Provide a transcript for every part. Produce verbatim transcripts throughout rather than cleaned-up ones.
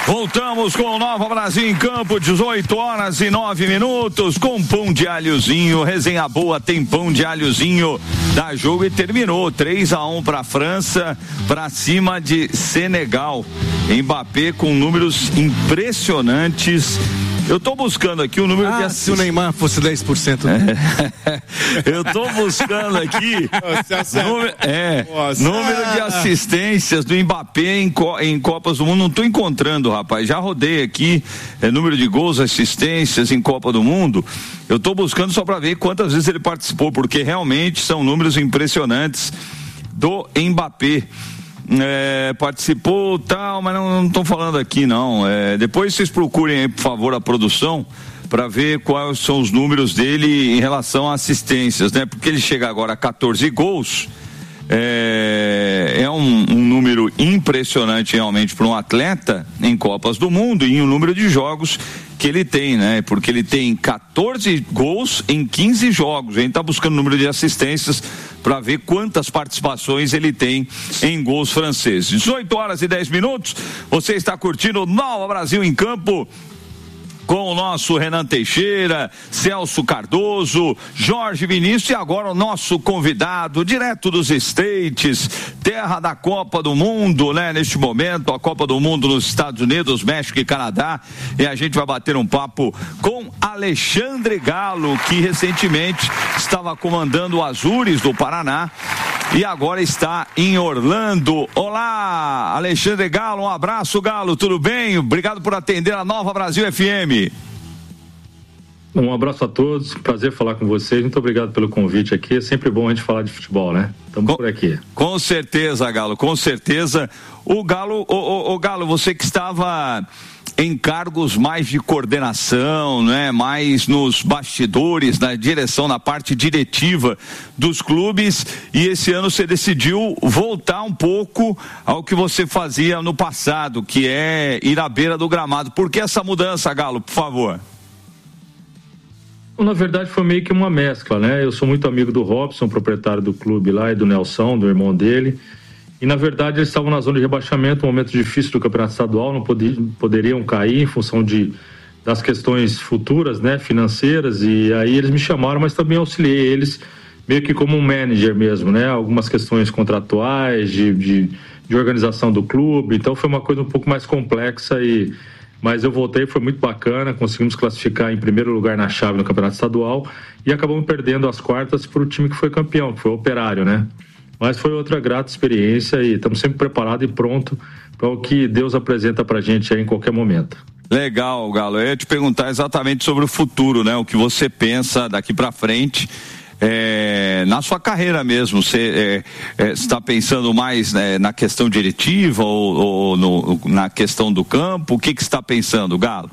Voltamos com o Nova Brasil em Campo, dezoito horas e nove minutos, com pão de alhozinho, resenha boa, tem pão de alhozinho, dá jogo e terminou, três a um para a França, para cima de Senegal. Mbappé com números impressionantes. Eu tô buscando aqui o número ah, de assistências. Se o Neymar fosse dez por cento. Né? É. Eu tô buscando aqui número, é, número de assistências do Mbappé em, em Copas do Mundo. Não tô encontrando, rapaz. Já rodei aqui é, número de gols, assistências em Copa do Mundo. Eu tô buscando só para ver quantas vezes ele participou, porque realmente são números impressionantes do Mbappé. É, participou tal, mas não estão falando aqui não. É, depois vocês procurem aí, por favor, a produção para ver quais são os números dele em relação a assistências, né? Porque ele chega agora a catorze gols. É, é um, um número impressionante realmente para um atleta em Copas do Mundo e o número de jogos que ele tem, né? Porque ele tem catorze gols em quinze jogos. A gente está buscando o número de assistências para ver quantas participações ele tem em gols franceses. dezoito horas e dez minutos. Você está curtindo o Nova Brasil em Campo, com o nosso Renan Teixeira, Celso Cardoso, Jorge Vinícius e agora o nosso convidado, direto dos States, terra da Copa do Mundo, né? Neste momento, a Copa do Mundo nos Estados Unidos, México e Canadá, e a gente vai bater um papo com Alexandre Galo, que recentemente estava comandando o Azures do Paraná e agora está em Orlando. Olá, Alexandre Galo, um abraço, Galo, tudo bem? Obrigado por atender a Nova Brasil F M. Um abraço a todos, prazer falar com vocês, muito obrigado pelo convite aqui, é sempre bom a gente falar de futebol, né? Estamos por aqui. Com certeza, Galo, com certeza. O Galo, o, o, o Galo, você que estava em cargos mais de coordenação, né? Mais nos bastidores, na direção, na parte diretiva dos clubes, e esse ano você decidiu voltar um pouco ao que você fazia no passado, que é ir à beira do gramado. Por que essa mudança, Galo, por favor? Na verdade foi meio que uma mescla, né? Eu sou muito amigo do Robson, proprietário do clube lá, e do Nelson, do irmão dele. E na verdade eles estavam na zona de rebaixamento, um momento difícil do campeonato estadual, não pod- poderiam cair em função de, das questões futuras, né, financeiras, e aí eles me chamaram, mas também auxiliei eles meio que como um manager mesmo, né? Algumas questões contratuais, de, de, de organização do clube, então foi uma coisa um pouco mais complexa, e, mas eu voltei, foi muito bacana, conseguimos classificar em primeiro lugar na chave no campeonato estadual e acabamos perdendo as quartas para o time que foi campeão, que foi o Operário, né? Mas foi outra grata experiência e estamos sempre preparados e prontos para o que Deus apresenta para a gente aí em qualquer momento. Legal, Galo. Eu ia te perguntar exatamente sobre o futuro, né? O que você pensa daqui para frente, é, na sua carreira mesmo. Você é, é, está pensando mais, né, na questão diretiva ou, ou no, na questão do campo? O que que você está pensando, Galo?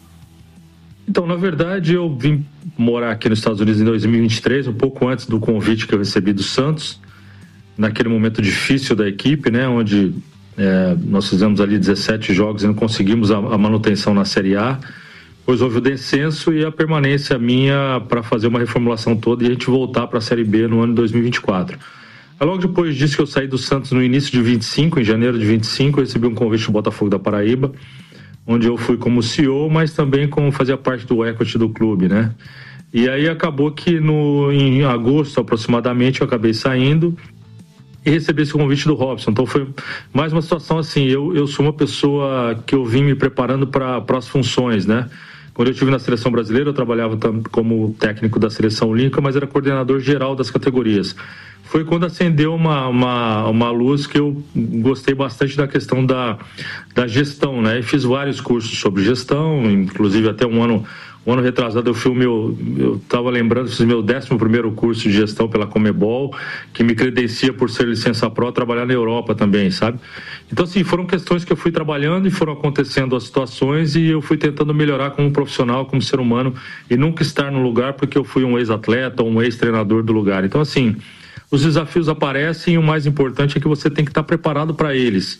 Então, na verdade, eu vim morar aqui nos Estados Unidos em dois mil e vinte e três, um pouco antes do convite que eu recebi do Santos, naquele momento difícil da equipe, né, onde é, nós fizemos ali dezessete jogos e não conseguimos a, a manutenção na Série A, pois houve o descenso e a permanência minha para fazer uma reformulação toda e a gente voltar para a Série B no ano de dois mil e vinte e quatro. Aí, logo depois disso que eu saí do Santos no início de vinte e cinco, em janeiro de vinte e cinco, eu recebi um convite do Botafogo da Paraíba, onde eu fui como C E O, mas também como fazia parte do equity do clube, né? E aí acabou que no, em agosto aproximadamente eu acabei saindo e recebi esse convite do Robson. Então foi mais uma situação assim, eu, eu sou uma pessoa que eu vim me preparando para as funções, né? Quando eu estive na seleção brasileira, eu trabalhava como técnico da seleção olímpica, mas era coordenador geral das categorias. Foi quando acendeu uma, uma, uma luz que eu gostei bastante da questão da, da gestão, né? E fiz vários cursos sobre gestão, inclusive até um ano, um ano retrasado eu fiz o meu, eu estava lembrando, fiz meu décimo primeiro curso de gestão pela Comebol, que me credencia por ser licença pró, trabalhar na Europa também, sabe? Então, assim, foram questões que eu fui trabalhando e foram acontecendo as situações e eu fui tentando melhorar como profissional, como ser humano e nunca estar no lugar porque eu fui um ex-atleta ou um ex-treinador do lugar. Então, assim, os desafios aparecem e o mais importante é que você tem que estar preparado para eles.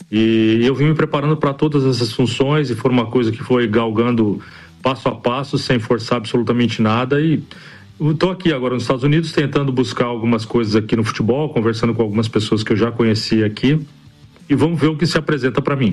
E eu vim me preparando para todas essas funções e foi uma coisa que foi galgando passo a passo, sem forçar absolutamente nada, e estou aqui agora nos Estados Unidos tentando buscar algumas coisas aqui no futebol, conversando com algumas pessoas que eu já conhecia aqui, e vamos ver o que se apresenta para mim.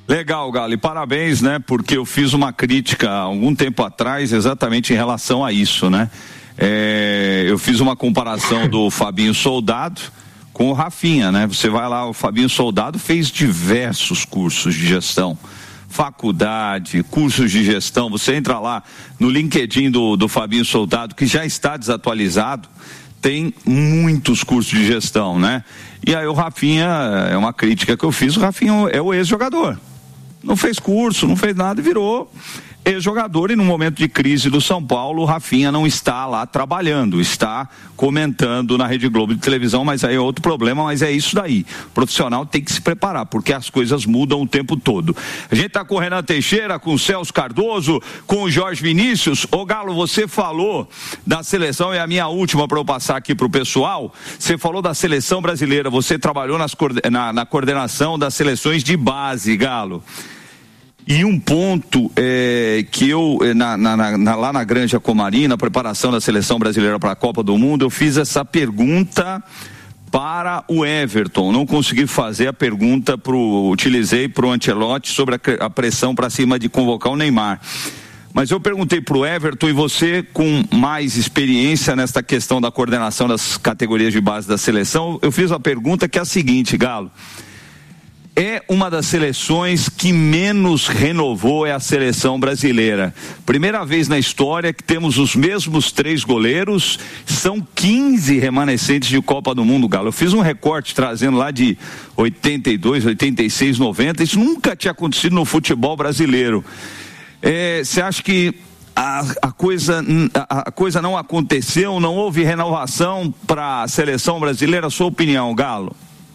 Legal, Galo, e parabéns, né, porque eu fiz uma crítica há algum tempo atrás exatamente em relação a isso, né? É, eu fiz uma comparação do Fabinho Soldado com o Rafinha, né? Você vai lá, o Fabinho Soldado fez diversos cursos de gestão, faculdade, cursos de gestão. Você entra lá no LinkedIn do, do Fabinho Soldado, que já está desatualizado, tem muitos cursos de gestão, né? E aí o Rafinha, é uma crítica que eu fiz, o Rafinha é o ex-jogador. Não fez curso, não fez nada e virou ex-jogador, e no momento de crise do São Paulo, o Rafinha não está lá trabalhando, está comentando na Rede Globo de televisão, mas aí é outro problema, mas é isso daí. O profissional tem que se preparar, porque as coisas mudam o tempo todo. A gente está com o Renan Teixeira, com o Celso Cardoso, com o Jorge Vinícius. Ô Galo, você falou da seleção, é a minha última para eu passar aqui para o pessoal. Você falou da seleção brasileira, você trabalhou nas, na, na coordenação das seleções de base, Galo. E um ponto é, que eu, na, na, na, lá na Granja Comari, na preparação da seleção brasileira para a Copa do Mundo, eu fiz essa pergunta para o Everton. Não consegui fazer a pergunta, pro, utilizei para o Ancelotti sobre a, a pressão para cima de convocar o Neymar. Mas eu perguntei para o Everton, e você com mais experiência nesta questão da coordenação das categorias de base da seleção, eu fiz a pergunta que é a seguinte, Galo. É uma das seleções que menos renovou, é a seleção brasileira. Primeira vez na história que temos os mesmos três goleiros, são quinze remanescentes de Copa do Mundo, Galo. Eu fiz um recorte trazendo lá de oitenta e dois, oitenta e seis, noventa, isso nunca tinha acontecido no futebol brasileiro. Você é, acha que a, a, coisa, a, a coisa não aconteceu, não houve renovação para a seleção brasileira? Sua opinião, Galo?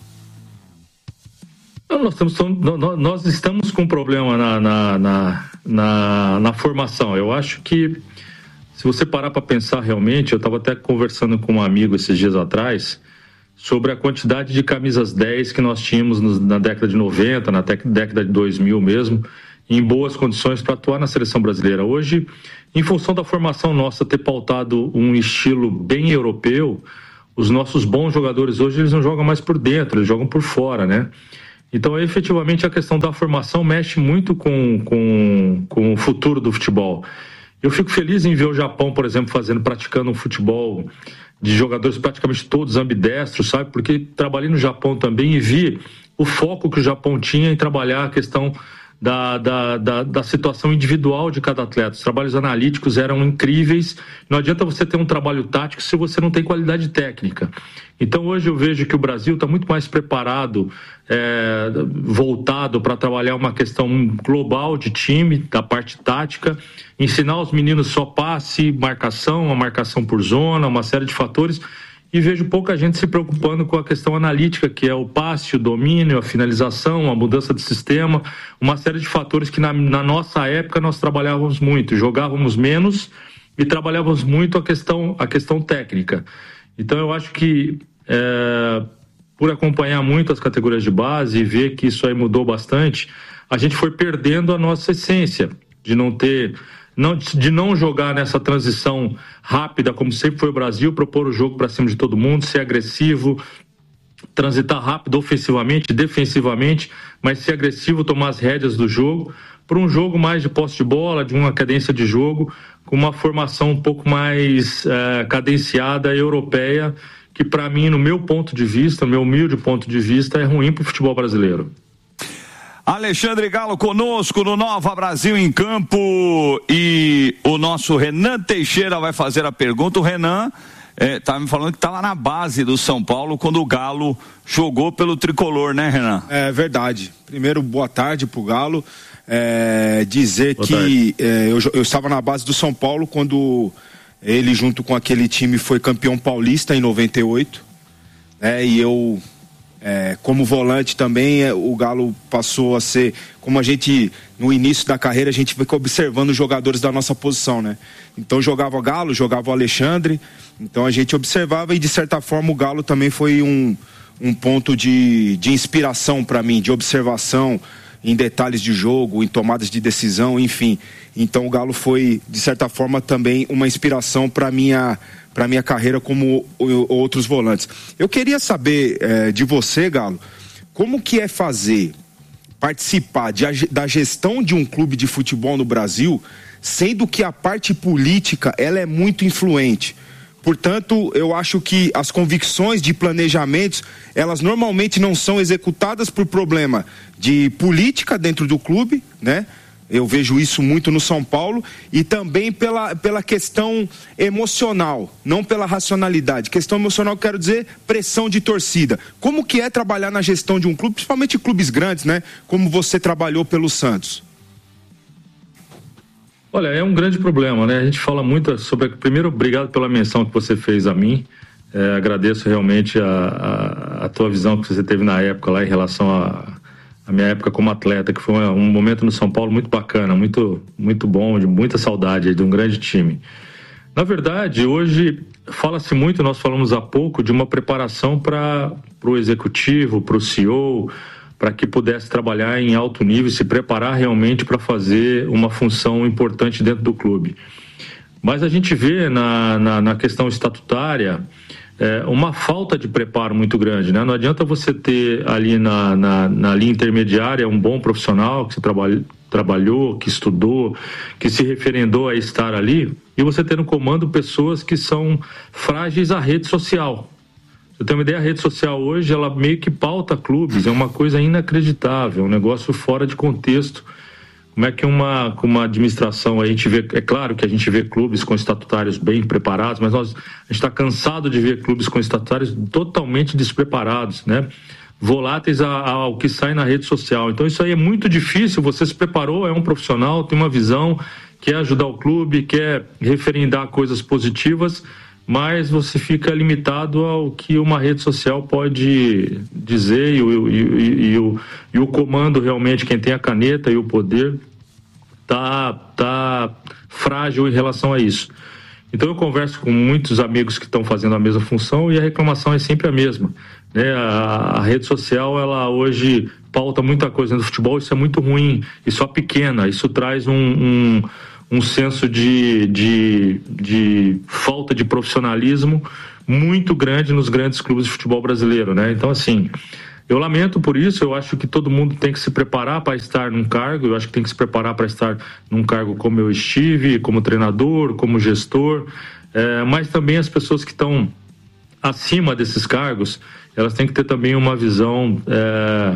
Nós estamos, nós estamos com um problema na, na, na, na, na formação. Eu acho que, se você parar para pensar realmente, eu estava até conversando com um amigo esses dias atrás sobre a quantidade de camisas dez que nós tínhamos na década de noventa, na década de dois mil mesmo, em boas condições para atuar na seleção brasileira. Hoje, em função da formação nossa ter pautado um estilo bem europeu, os nossos bons jogadores hoje, eles não jogam mais por dentro, eles jogam por fora, né? Então, efetivamente, a questão da formação mexe muito com, com, com o futuro do futebol. Eu fico feliz em ver o Japão, por exemplo, fazendo, praticando um futebol de jogadores praticamente todos ambidestros, sabe? Porque trabalhei no Japão também e vi o foco que o Japão tinha em trabalhar a questão da, da, da, da situação individual de cada atleta. Os trabalhos analíticos eram incríveis. Não adianta você ter um trabalho tático se você não tem qualidade técnica. Então, hoje eu vejo que o Brasil está muito mais preparado, é, voltado para trabalhar uma questão global de time, da parte tática, ensinar os meninos só passe, marcação, a marcação por zona, uma série de fatores, e vejo pouca gente se preocupando com a questão analítica, que é o passe, o domínio, a finalização, a mudança de sistema, uma série de fatores que na, na nossa época nós trabalhávamos muito, jogávamos menos e trabalhávamos muito a questão, a questão técnica. Então eu acho que É, por acompanhar muito as categorias de base e ver que isso aí mudou bastante, a gente foi perdendo a nossa essência de não ter, não, de não jogar nessa transição rápida, como sempre foi o Brasil, propor o jogo para cima de todo mundo, ser agressivo, transitar rápido ofensivamente, defensivamente, mas ser agressivo, tomar as rédeas do jogo, para um jogo mais de posse de bola, de uma cadência de jogo, com uma formação um pouco mais é, cadenciada, europeia, que para mim, no meu ponto de vista, meu humilde ponto de vista, é ruim para o futebol brasileiro. Alexandre Galo conosco no Nova Brasil em Campo, e o nosso Renan Teixeira vai fazer a pergunta. O Renan estava é, me falando que está lá na base do São Paulo quando o Galo jogou pelo Tricolor, né, Renan? É verdade. Primeiro, boa tarde pro Galo. É, dizer boa que é, eu, eu estava na base do São Paulo quando ele, junto com aquele time, foi campeão paulista em noventa e oito, né? E eu, é, como volante também, é, o Galo passou a ser, como a gente, no início da carreira, a gente fica observando os jogadores da nossa posição, né? Então jogava o Galo, jogava o Alexandre, então a gente observava, e de certa forma o Galo também foi um, um ponto de, de inspiração para mim, de observação, em detalhes de jogo, em tomadas de decisão, enfim. Então o Galo foi, de certa forma, também uma inspiração para minha, para minha carreira como outros volantes. Eu queria saber é, de você, Galo, como que é fazer participar de, da gestão de um clube de futebol no Brasil, sendo que a parte política ela é muito influente. Portanto, eu acho que as convicções de planejamentos, elas normalmente não são executadas por problema de política dentro do clube, né? Eu vejo isso muito no São Paulo, e também pela, pela questão emocional, não pela racionalidade. Questão emocional, quero dizer, pressão de torcida. Como que é trabalhar na gestão de um clube, principalmente clubes grandes, né? Como você trabalhou pelo Santos? Olha, é um grande problema, né? A gente fala muito sobre... Primeiro, obrigado pela menção que você fez a mim. É, agradeço realmente a, a, a tua visão que você teve na época lá em relação a... a minha época como atleta, que foi um momento no São Paulo muito bacana, muito, muito bom, de muita saudade de um grande time. Na verdade, hoje fala-se muito, nós falamos há pouco, de uma preparação para o executivo, para o C E O, para que pudesse trabalhar em alto nível, se preparar realmente para fazer uma função importante dentro do clube. Mas a gente vê na, na, na questão estatutária É uma falta de preparo muito grande, né? Não adianta você ter ali na, na, na linha intermediária um bom profissional que você trabalha, trabalhou, que estudou, que se referendou a estar ali, e você ter no comando pessoas que são frágeis à rede social. Você tem uma ideia, a rede social hoje, ela meio que pauta clubes, é uma coisa inacreditável, um negócio fora de contexto. Como é que uma, uma administração, a gente vê, é claro que a gente vê clubes com estatutários bem preparados, mas nós, a gente está cansado de ver clubes com estatutários totalmente despreparados, né? Voláteis a, a, ao que sai na rede social. Então isso aí é muito difícil, você se preparou, é um profissional, tem uma visão, quer ajudar o clube, quer referendar coisas positivas, mas você fica limitado ao que uma rede social pode dizer, e o, e, e, e, o, e o comando realmente, quem tem a caneta e o poder, tá, tá frágil em relação a isso. Então eu converso com muitos amigos que estão fazendo a mesma função e a reclamação é sempre a mesma, né? A, a rede social, ela hoje pauta muita coisa no futebol, isso é muito ruim, isso é pequena, isso traz um... um um senso de, de, de falta de profissionalismo muito grande nos grandes clubes de futebol brasileiro, né? Então, assim, eu lamento por isso, eu acho que todo mundo tem que se preparar para estar num cargo, eu acho que tem que se preparar para estar num cargo como eu estive, como treinador, como gestor, é, mas também as pessoas que estão acima desses cargos, elas têm que ter também uma visão é,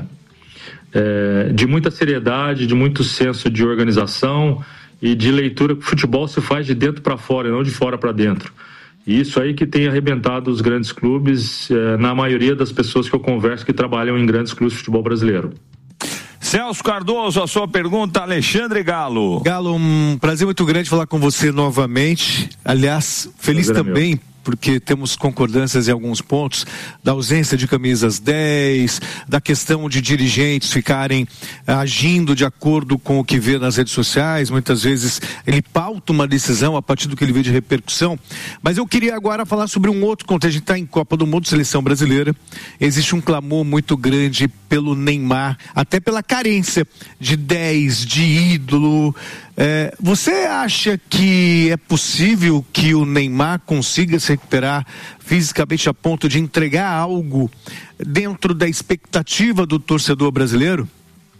é, de muita seriedade, de muito senso de organização e de leitura, que o futebol se faz de dentro para fora e não de fora para dentro. E isso aí que tem arrebentado os grandes clubes, eh, na maioria das pessoas que eu converso que trabalham em grandes clubes de futebol brasileiro. Celso Cardoso, a sua pergunta, Alexandre Galo. Galo, um prazer muito grande falar com você novamente. Aliás, feliz prazer também, é porque temos concordâncias em alguns pontos, da ausência de camisas dez, da questão de dirigentes ficarem agindo de acordo com o que vê nas redes sociais. Muitas vezes ele pauta uma decisão a partir do que ele vê de repercussão. Mas eu queria agora falar sobre um outro contexto. A gente está em Copa do Mundo, seleção brasileira. Existe um clamor muito grande pelo Neymar, até pela carência de dez, de ídolo. É, você acha que é possível que o Neymar consiga se recuperar fisicamente a ponto de entregar algo dentro da expectativa do torcedor brasileiro?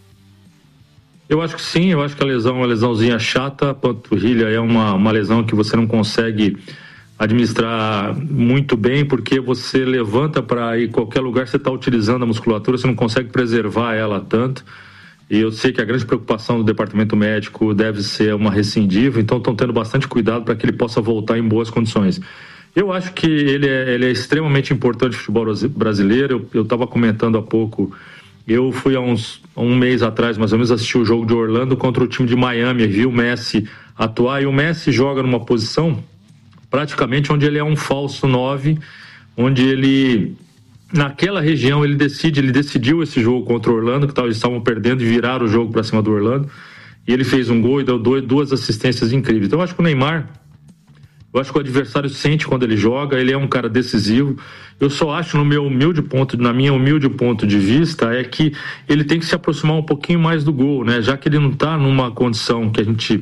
Eu acho que sim, eu acho que a lesão é uma lesãozinha chata, a panturrilha é uma, uma lesão que você não consegue administrar muito bem, porque você levanta para ir em qualquer lugar, você está utilizando a musculatura, você não consegue preservar ela tanto. E eu sei que a grande preocupação do departamento médico deve ser uma recidível, então estão tendo bastante cuidado para que ele possa voltar em boas condições. Eu acho que ele é, ele é extremamente importante no futebol brasileiro. Eu estava comentando há pouco, eu fui há uns um mês atrás, mais ou menos, assistir o jogo de Orlando contra o time de Miami, vi o Messi atuar, e o Messi joga numa posição praticamente onde ele é um falso nove, onde ele... Naquela região ele decide, ele decidiu esse jogo contra o Orlando, que eles estavam perdendo, e viraram o jogo para cima do Orlando, e ele fez um gol e deu dois, duas assistências incríveis. Então eu acho que o Neymar, eu acho que o adversário sente quando ele joga, ele é um cara decisivo. Eu só acho, no meu humilde ponto, na minha humilde ponto de vista, é que ele tem que se aproximar um pouquinho mais do gol, né? Já que ele não está numa condição que a gente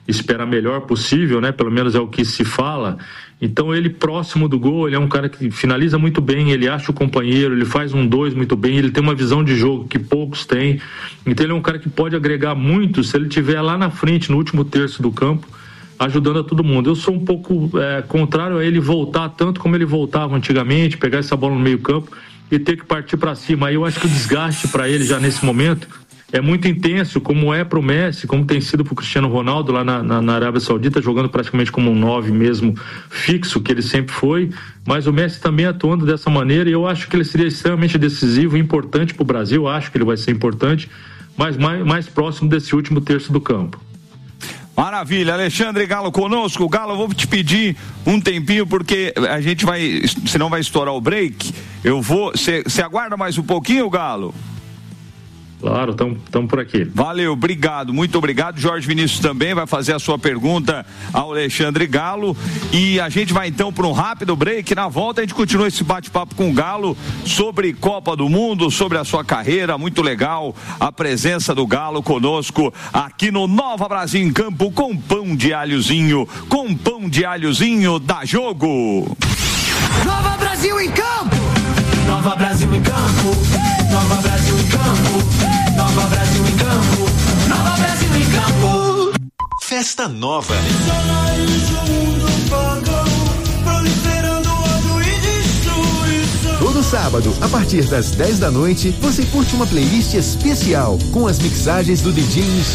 espera melhor possível, né? Pelo menos é o que se fala. Então ele próximo do gol, ele é um cara que finaliza muito bem, ele acha o companheiro, ele faz um dois muito bem, ele tem uma visão de jogo que poucos têm. Então ele é um cara que pode agregar muito se ele estiver lá na frente, no último terço do campo, ajudando a todo mundo. Eu sou um pouco é, contrário a ele voltar tanto como ele voltava antigamente, pegar essa bola no meio campo e ter que partir para cima. Aí eu acho que o desgaste para ele já nesse momento é muito intenso, como é para o Messi, como tem sido para o Cristiano Ronaldo lá na, na, na Arábia Saudita, jogando praticamente como um nove mesmo fixo, que ele sempre foi, mas o Messi também atuando dessa maneira, e eu acho que ele seria extremamente decisivo e importante para o Brasil. Eu acho que ele vai ser importante, mas mais, mais próximo desse último terço do campo. Maravilha, Alexandre Galo conosco. Galo, eu vou te pedir um tempinho, porque a gente vai, senão vai estourar o break. Eu vou, você aguarda mais um pouquinho, Galo? Claro, estamos por aqui. Valeu, obrigado, muito obrigado. Jorge Vinícius também vai fazer a sua pergunta ao Alexandre Galo. E a gente vai então para um rápido break. Na volta a gente continua esse bate-papo com o Galo sobre Copa do Mundo, sobre a sua carreira. Muito legal a presença do Galo conosco aqui no Nova Brasil em Campo, com pão de alhozinho, com pão de alhozinho da Jogo. Nova Brasil em Campo! Nova Brasil em Campo! Nova Brasil em Campo! Nova Brasil em Campo! Nova Brasil em Campo! Festa Nova. Todo sábado, a partir das dez da noite, você curte uma playlist especial com as mixagens do D J